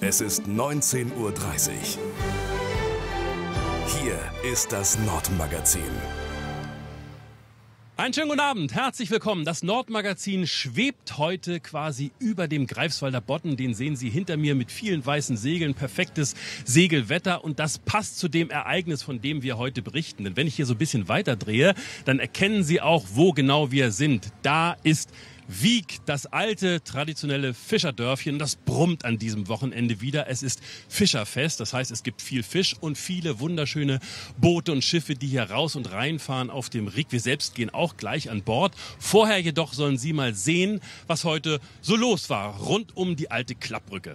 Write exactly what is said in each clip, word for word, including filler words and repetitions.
Es ist neunzehn Uhr dreißig. Hier ist das Nordmagazin. Einen schönen guten Abend, herzlich willkommen. Das Nordmagazin schwebt heute quasi über dem Greifswalder Bodden. Den sehen Sie hinter mir mit vielen weißen Segeln, perfektes Segelwetter. Und das passt zu dem Ereignis, von dem wir heute berichten. Denn wenn ich hier so ein bisschen weiter drehe, dann erkennen Sie auch, wo genau wir sind. Da ist Wiek, das alte, traditionelle Fischerdörfchen, das brummt an diesem Wochenende wieder. Es ist Fischerfest, das heißt, es gibt viel Fisch und viele wunderschöne Boote und Schiffe, die hier raus und reinfahren auf dem Rig. Wir selbst gehen auch gleich an Bord. Vorher jedoch sollen Sie mal sehen, was heute so los war, rund um die alte Klappbrücke.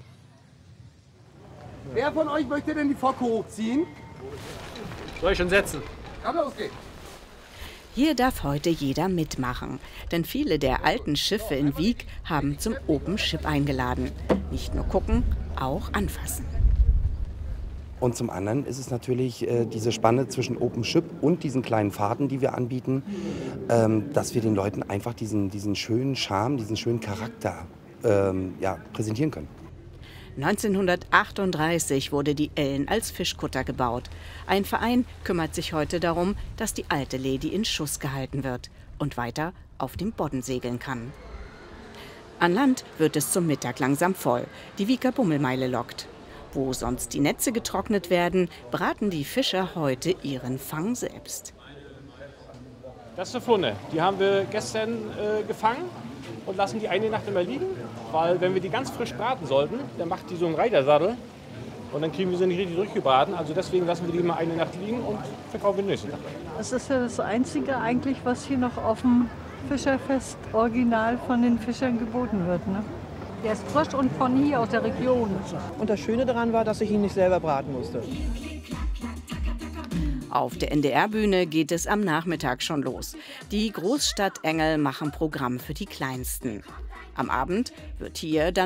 Wer von euch möchte denn die Focke hochziehen? Soll ich schon setzen? Kann losgehen. Hier darf heute jeder mitmachen, denn viele der alten Schiffe in Wiek haben zum Open Ship eingeladen. Nicht nur gucken, auch anfassen. Und zum anderen ist es natürlich äh, diese Spanne zwischen Open Ship und diesen kleinen Fahrten, die wir anbieten, ähm, dass wir den Leuten einfach diesen, diesen schönen Charme, diesen schönen Charakter ähm, ja, präsentieren können. neunzehnhundertachtunddreißig wurde die Ellen als Fischkutter gebaut. Ein Verein kümmert sich heute darum, dass die alte Lady in Schuss gehalten wird und weiter auf dem Bodden segeln kann. An Land wird es zum Mittag langsam voll. Die Wieker Bummelmeile lockt. Wo sonst die Netze getrocknet werden, braten die Fischer heute ihren Fang selbst. Das ist eine Funne. Die haben wir gestern äh, gefangen und lassen die eine Nacht immer liegen. Weil wenn wir die ganz frisch braten sollten, dann macht die so einen Reitersattel und dann kriegen wir sie nicht richtig durchgebraten. Also deswegen lassen wir die mal eine Nacht liegen und verkaufen den nächsten Tag. Das ist ja das Einzige eigentlich, was hier noch auf dem Fischerfest original von den Fischern geboten wird. Ne? Der ist frisch und von hier aus der Region. Und das Schöne daran war, dass ich ihn nicht selber braten musste. Auf der N D R-Bühne geht es am Nachmittag schon los. Die Großstadtengel machen Programm für die Kleinsten. Am Abend wird hier dann